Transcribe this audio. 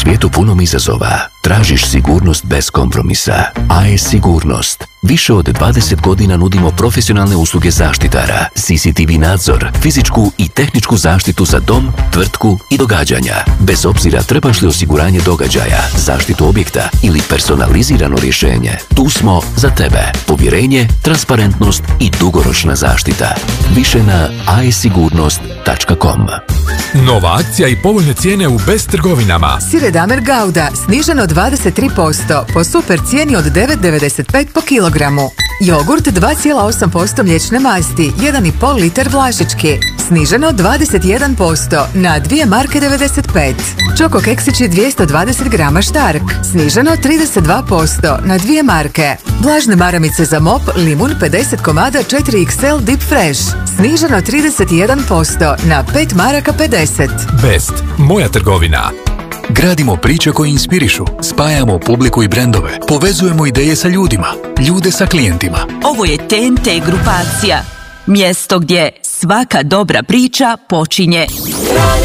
svijetu punom izazova, tražiš sigurnost bez kompromisa. AES Sigurnost. Više od 20 godina nudimo profesionalne usluge zaštitara, CCTV nadzor, fizičku i tehničku zaštitu za dom, tvrtku i događanja. Bez obzira trebaš li osiguranje događaja, zaštitu objekta ili personalizirano rješenje, tu smo za tebe. Povjerenje, transparentnost i dugoročna zaštita. Više na aesigurnost.com. Nova akcija i povoljne cijene u Best trgovinama. Sir Damer Gouda sniženo 23% po super cijeni od 9,95 po kilogramu. Jogurt 2,8% mliječne masti, 1,5 liter Vlašički, sniženo 21% na 2 marke 95. Čoko keksići 220 grama Štark, sniženo 32% na 2 marke. Vlažne maramice za mop, limun 50 komada 4XL Deep Fresh, sniženo 31% na 5 maraka 50. Best, moja trgovina. Gradimo priče koje inspirišu, spajamo publiku i brendove, povezujemo ideje sa ljudima, ljude sa klijentima. Ovo je TNT grupacija, mjesto gdje svaka dobra priča počinje